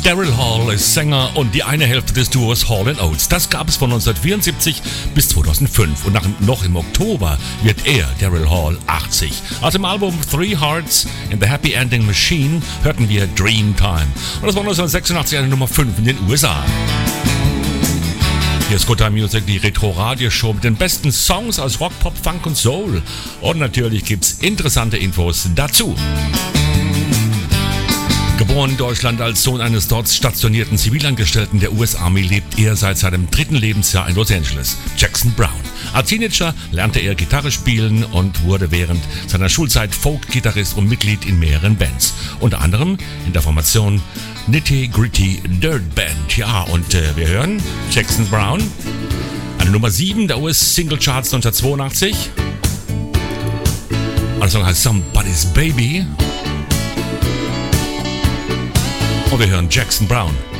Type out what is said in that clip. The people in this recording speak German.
Daryl Hall ist Sänger und die eine Hälfte des Duos Hall & Oates. Das gab es von 1974 bis 2005 und noch im Oktober wird er, Daryl Hall, 80. Aus dem Album Three Hearts in the Happy Ending Machine hörten wir Dreamtime. Und das war 1986 eine Nummer 5 in den USA. Hier ist Good Time Music, die Retro-Radio-Show mit den besten Songs aus Rock, Pop, Funk und Soul. Und natürlich gibt's interessante Infos dazu. Geboren in Deutschland als Sohn eines dort stationierten Zivilangestellten der US-Army lebt er seit seinem 3. Lebensjahr in Los Angeles, Jackson Brown. Als Teenager lernte er Gitarre spielen und wurde während seiner Schulzeit Folk-Gitarrist und Mitglied in mehreren Bands. Unter anderem in der Formation Nitty Gritty Dirt Band. Ja, und wir hören Jackson Brown, eine Nummer 7 der US-Single-Charts 1982. Der Song heißt Somebody's Baby. Und wir hören Jackson Brown.